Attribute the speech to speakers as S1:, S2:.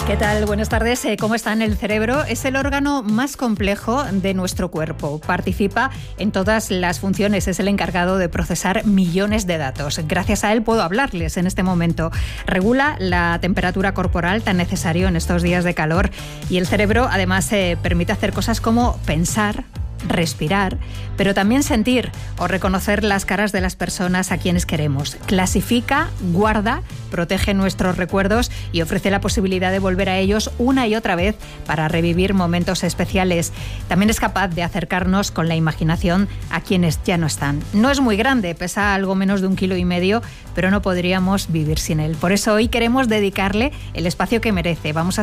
S1: ¿Qué tal? Buenas tardes. ¿Cómo está? El cerebro es el órgano más complejo de nuestro cuerpo. Participa en todas las funciones. Es el encargado de procesar millones de datos. Gracias a él puedo hablarles en este momento. Regula la temperatura corporal tan necesario en estos días de calor. Y el cerebro además permite hacer cosas como pensar, respirar, pero también sentir o reconocer las caras de las personas a quienes queremos. Clasifica, guarda, protege nuestros recuerdos y ofrece la posibilidad de volver a ellos una y otra vez para revivir momentos especiales. También es capaz de acercarnos con la imaginación a quienes ya no están. No es muy grande, pesa algo menos de 1,5 kg, pero no podríamos vivir sin él. Por eso hoy queremos dedicarle el espacio que merece. Vamos a